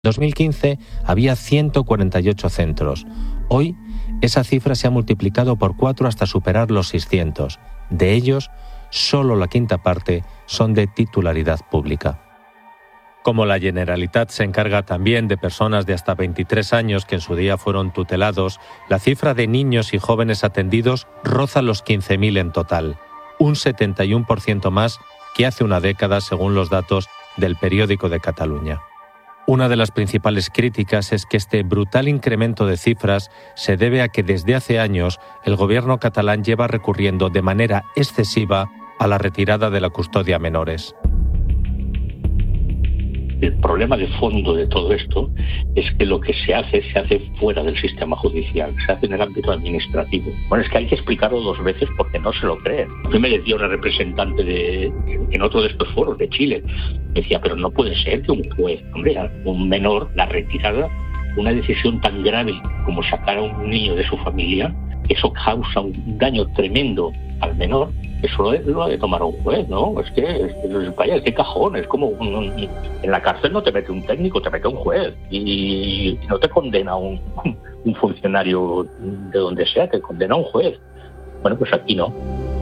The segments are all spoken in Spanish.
En 2015 había 148 centros. Hoy, esa cifra se ha multiplicado por 4 hasta superar los 600. De ellos, solo la quinta parte son de titularidad pública. Como la Generalitat se encarga también de personas de hasta 23 años que en su día fueron tutelados, la cifra de niños y jóvenes atendidos roza los 15.000 en total, un 71% más que hace una década según los datos del Periódico de Cataluña. Una de las principales críticas es que este brutal incremento de cifras se debe a que desde hace años el gobierno catalán lleva recurriendo de manera excesiva a la retirada de la custodia a menores. El problema de fondo de todo esto es que lo que se hace fuera del sistema judicial, se hace en el ámbito administrativo. Bueno, es que hay que explicarlo 2 veces porque no se lo creen. A mí me decía una representante en otro de estos foros de Chile, me decía, pero no puede ser que un juez, hombre, a un menor, la retirada, una decisión tan grave como sacar a un niño de su familia, eso causa un daño tremendo al menor. Eso lo ha de tomar un juez, ¿no? Es que vaya, qué cajón, es como en la cárcel no te mete un técnico, te mete un juez y no te condena un funcionario de donde sea, te condena un juez. Bueno, pues aquí no.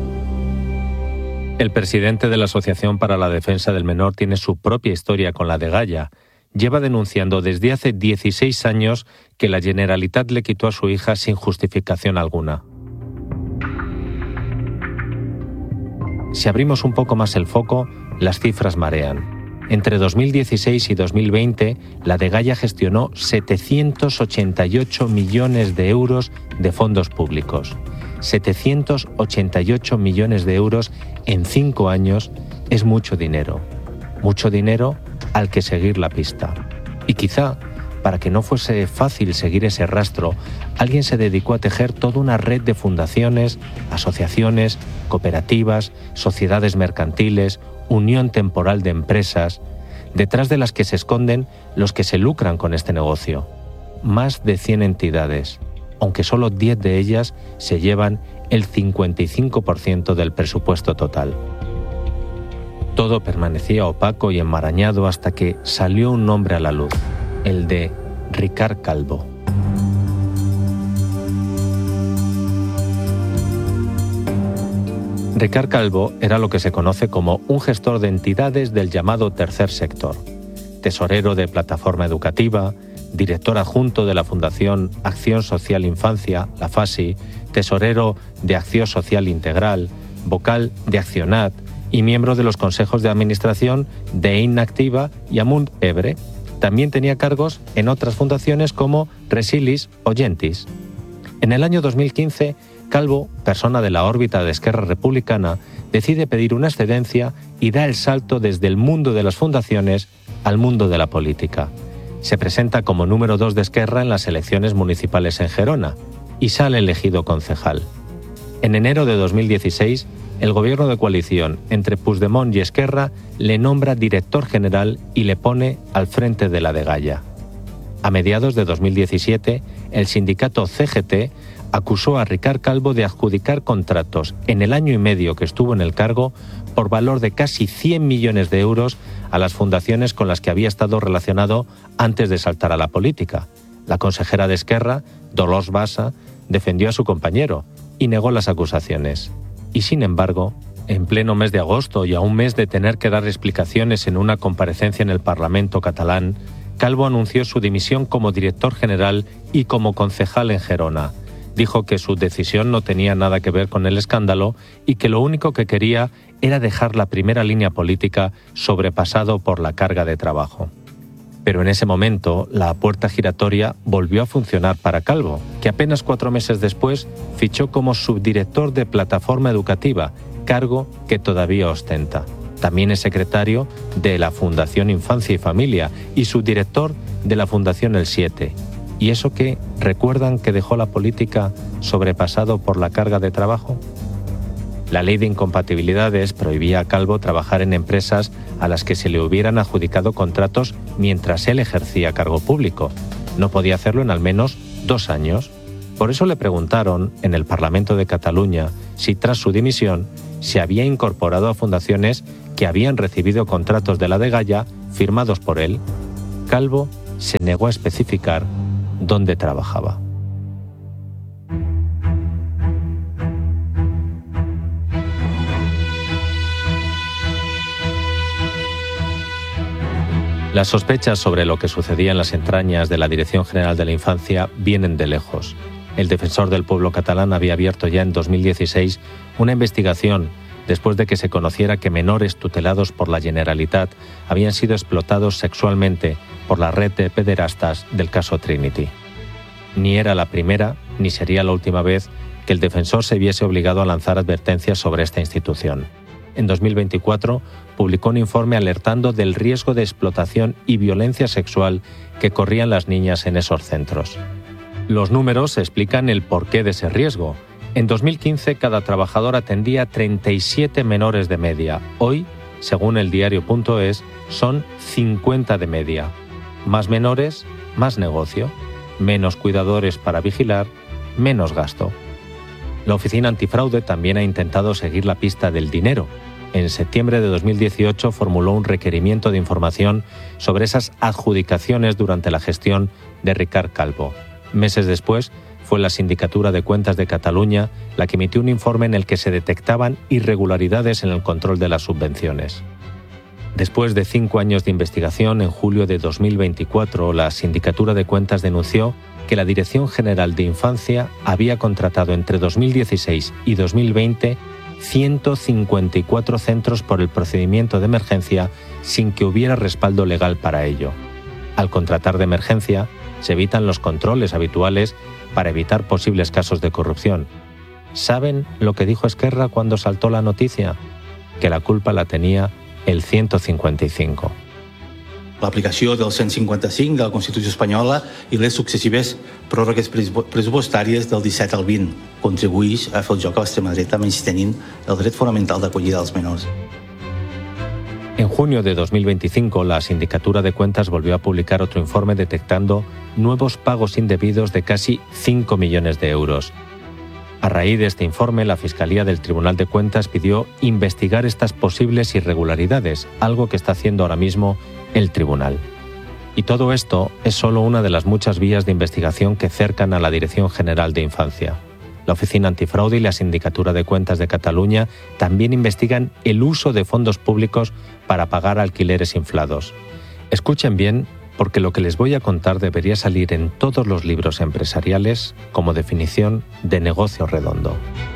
El presidente de la Asociación para la Defensa del Menor tiene su propia historia con la degalla. Lleva denunciando desde hace 16 años que la Generalitat le quitó a su hija sin justificación alguna. Si abrimos un poco más el foco, las cifras marean. Entre 2016 y 2020, la degalla gestionó 788 millones de euros de fondos públicos. 788 millones de euros en 5 años es mucho dinero. Mucho dinero al que seguir la pista. Y quizá, para que no fuese fácil seguir ese rastro, alguien se dedicó a tejer toda una red de fundaciones, asociaciones, cooperativas, sociedades mercantiles, unión temporal de empresas, detrás de las que se esconden los que se lucran con este negocio. Más de 100 entidades, aunque solo 10 de ellas se llevan el 55% del presupuesto total. Todo permanecía opaco y enmarañado hasta que salió un nombre a la luz, el de Ricard Calvo. Ricard Calvo era lo que se conoce como un gestor de entidades del llamado tercer sector, tesorero de Plataforma Educativa, director adjunto de la Fundación Acción Social Infancia, la FASI, tesorero de Acción Social Integral, vocal de Accionat y miembro de los consejos de administración de Inactiva y Amunt Ebre. También tenía cargos en otras fundaciones como Resilis o Gentis. En el año 2015, Calvo, persona de la órbita de Esquerra Republicana, decide pedir una excedencia y da el salto desde el mundo de las fundaciones al mundo de la política. Se presenta como número 2 de Esquerra en las elecciones municipales en Gerona y sale elegido concejal. En enero de 2016, el gobierno de coalición entre Puigdemont y Esquerra le nombra director general y le pone al frente de la degalla. A mediados de 2017, el sindicato CGT acusó a Ricard Calvo de adjudicar contratos en el año y medio que estuvo en el cargo por valor de casi 100 millones de euros a las fundaciones con las que había estado relacionado antes de saltar a la política. La consejera de Esquerra, Dolors Bassa, defendió a su compañero y negó las acusaciones. Y sin embargo, en pleno mes de agosto y a un mes de tener que dar explicaciones en una comparecencia en el Parlamento catalán, Calvo anunció su dimisión como director general y como concejal en Gerona. Dijo que su decisión no tenía nada que ver con el escándalo y que lo único que quería era dejar la primera línea política sobrepasado por la carga de trabajo. Pero en ese momento, la puerta giratoria volvió a funcionar para Calvo, que apenas 4 meses después fichó como subdirector de Plataforma Educativa, cargo que todavía ostenta. También es secretario de la Fundación Infancia y Familia y subdirector de la Fundación El 7. ¿Y eso qué? ¿Recuerdan que dejó la política sobrepasado por la carga de trabajo? La ley de incompatibilidades prohibía a Calvo trabajar en empresas a las que se le hubieran adjudicado contratos mientras él ejercía cargo público. No podía hacerlo en al menos 2 años. Por eso le preguntaron en el Parlamento de Cataluña si tras su dimisión se había incorporado a fundaciones que habían recibido contratos de la degalla firmados por él. Calvo se negó a especificar dónde trabajaba. Las sospechas sobre lo que sucedía en las entrañas de la Dirección General de la Infancia vienen de lejos. El defensor del pueblo catalán había abierto ya en 2016 una investigación después de que se conociera que menores tutelados por la Generalitat habían sido explotados sexualmente por la red de pederastas del caso Trinity. Ni era la primera ni sería la última vez que el defensor se viese obligado a lanzar advertencias sobre esta institución. En 2024 publicó un informe alertando del riesgo de explotación y violencia sexual que corrían las niñas en esos centros. Los números explican el porqué de ese riesgo. En 2015 cada trabajador atendía 37 menores de media. Hoy, según el diario.es, son 50 de media. Más menores, más negocio. Menos cuidadores para vigilar, menos gasto. La Oficina Antifraude también ha intentado seguir la pista del dinero. En septiembre de 2018 formuló un requerimiento de información sobre esas adjudicaciones durante la gestión de Ricard Calvo. Meses después, fue la Sindicatura de Cuentas de Cataluña la que emitió un informe en el que se detectaban irregularidades en el control de las subvenciones. Después de 5 años de investigación, en julio de 2024, la Sindicatura de Cuentas denunció que la Dirección General de Infancia había contratado entre 2016 y 2020 154 centros por el procedimiento de emergencia sin que hubiera respaldo legal para ello. Al contratar de emergencia, se evitan los controles habituales para evitar posibles casos de corrupción. ¿Saben lo que dijo Esquerra cuando saltó la noticia? Que la culpa la tenía el 155. L'aplicació del 155 de la Constitució espanyola i les successives pròrrogues pressupostàries del 17 al 20 contribueix a fer el joc a l'extrema dreta menystenint el dret fonamental d'acollida dels menors. En junio de 2025, la Sindicatura de Cuentas volvió a publicar otro informe detectando nuevos pagos indebidos de casi 5 millones de euros. A raíz de este informe, la Fiscalía del Tribunal de Cuentas pidió investigar estas posibles irregularidades, algo que está haciendo ahora mismo el Tribunal. Y todo esto es solo una de las muchas vías de investigación que cercan a la Dirección General de Infancia. La Oficina Antifraude y la Sindicatura de Cuentas de Cataluña también investigan el uso de fondos públicos para pagar alquileres inflados. Escuchen bien, porque lo que les voy a contar debería salir en todos los libros empresariales como definición de negocio redondo.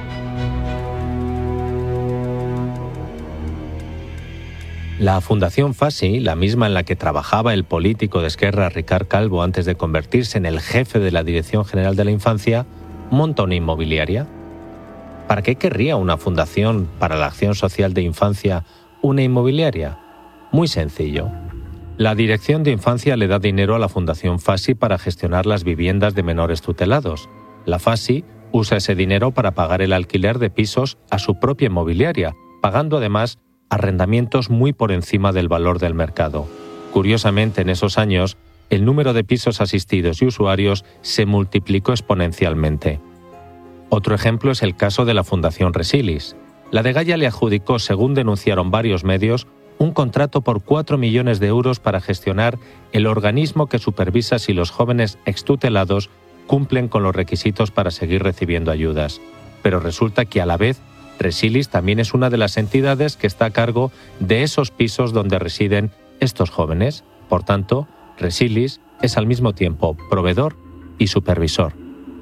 La Fundación Fassi, la misma en la que trabajaba el político de Esquerra Ricard Calvo antes de convertirse en el jefe de la Dirección General de la Infancia, monta una inmobiliaria. ¿Para qué querría una fundación para la acción social de infancia una inmobiliaria? Muy sencillo. La Dirección de Infancia le da dinero a la Fundación Fassi para gestionar las viviendas de menores tutelados. La Fassi usa ese dinero para pagar el alquiler de pisos a su propia inmobiliaria, pagando además arrendamientos muy por encima del valor del mercado. Curiosamente, en esos años, el número de pisos asistidos y usuarios se multiplicó exponencialmente. Otro ejemplo es el caso de la Fundación Resilis. La Dgaia le adjudicó, según denunciaron varios medios, un contrato por 4 millones de euros para gestionar el organismo que supervisa si los jóvenes extutelados cumplen con los requisitos para seguir recibiendo ayudas. Pero resulta que a la vez Resilis también es una de las entidades que está a cargo de esos pisos donde residen estos jóvenes. Por tanto, Resilis es al mismo tiempo proveedor y supervisor.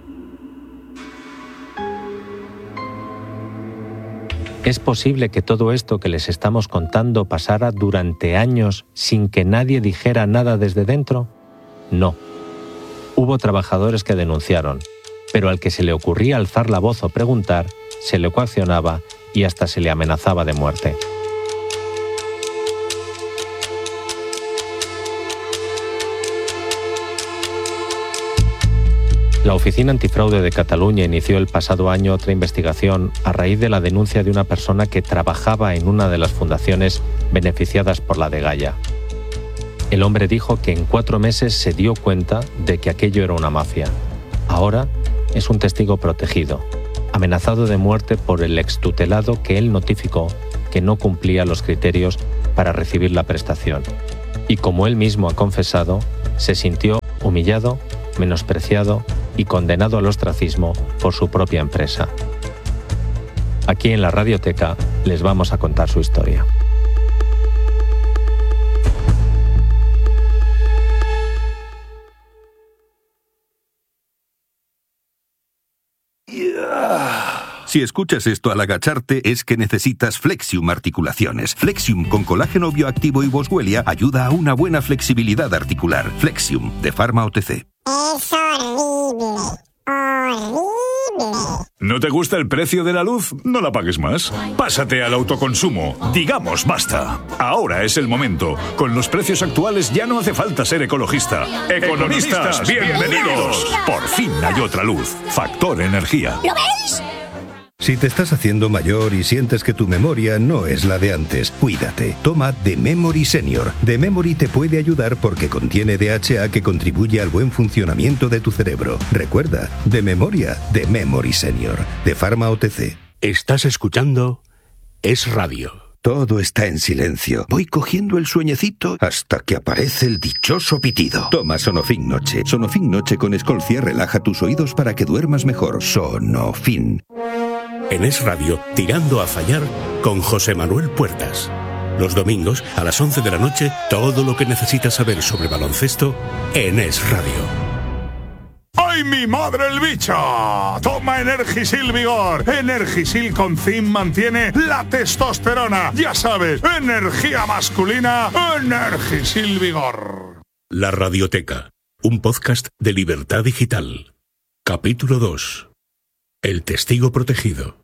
¿Es posible que todo esto que les estamos contando pasara durante años sin que nadie dijera nada desde dentro? No. Hubo trabajadores que denunciaron, pero al que se le ocurría alzar la voz o preguntar, se le coaccionaba y hasta se le amenazaba de muerte. La Oficina Antifraude de Cataluña inició el pasado año otra investigación a raíz de la denuncia de una persona que trabajaba en una de las fundaciones beneficiadas por la Dgaia. El hombre dijo que en 4 meses se dio cuenta de que aquello era una mafia. Ahora es un testigo protegido, amenazado de muerte por el extutelado que él notificó que no cumplía los criterios para recibir la prestación. Y como él mismo ha confesado, se sintió humillado, menospreciado y condenado al ostracismo por su propia empresa. Aquí en la Radioteca les vamos a contar su historia. Si escuchas esto al agacharte es que necesitas Flexium Articulaciones. Flexium con colágeno bioactivo y boswellia ayuda a una buena flexibilidad articular. Flexium, de Pharma OTC. Es horrible, horrible. ¿No te gusta el precio de la luz? No la pagues más. Pásate al autoconsumo. Digamos basta. Ahora es el momento. Con los precios actuales ya no hace falta ser ecologista. ¡Economistas, bienvenidos! Por fin hay otra luz. Factor Energía. ¿Lo veis? Si te estás haciendo mayor y sientes que tu memoria no es la de antes, cuídate. Toma The Memory Senior. The Memory te puede ayudar porque contiene DHA que contribuye al buen funcionamiento de tu cerebro. Recuerda, de memoria, The Memory Senior, de Pharma OTC. Estás escuchando Es Radio. Todo está en silencio. Voy cogiendo el sueñecito hasta que aparece el dichoso pitido. Toma Sonofin Noche. Sonofin Noche con Escolcia relaja tus oídos para que duermas mejor. Sonofin. En Es Radio, Tirando a Fallar, con José Manuel Puertas. Los domingos, a las 11 de la noche, todo lo que necesitas saber sobre baloncesto en Es Radio. ¡Ay, mi madre el bicho! Toma Energisil Vigor. Energisil con zinc mantiene la testosterona. Ya sabes, energía masculina, Energisil Vigor. La Radioteca, un podcast de Libertad Digital. Capítulo 2. El testigo protegido.